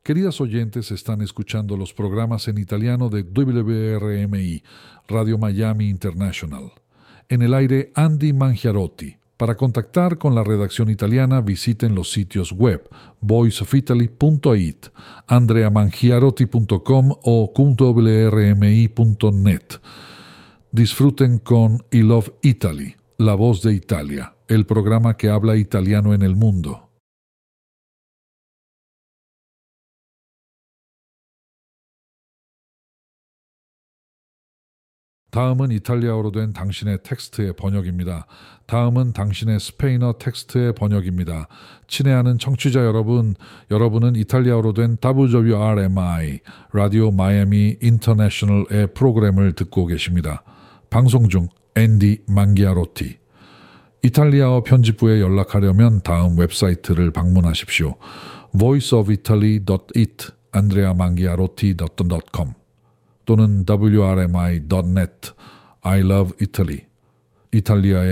Queridas oyentes, están escuchando los programas en italiano de WRMI, Radio Miami International. En el aire, Andy Mangiarotti. Para contactar con la redacción italiana, visiten los sitios web voiceofitaly.it, andreamangiarotti.com o wrmi.net. Disfruten con I Love Italy, La Voz de Italia, el programa que habla italiano en el mundo. 다음은 이탈리아어로 된 당신의 텍스트의 번역입니다. 다음은 당신의 스페인어 텍스트의 번역입니다. 친애하는 청취자 여러분, 여러분은 이탈리아어로 된 WRMI, 라디오 마이애미 인터내셔널의 프로그램을 듣고 계십니다. 방송 중 앤디 망기아로티. 이탈리아어 편집부에 연락하려면 다음 웹사이트를 방문하십시오. voiceofitaly.it, andreamangiarotti.com 또는 wrmi.net, I love Italy, 이탈리아의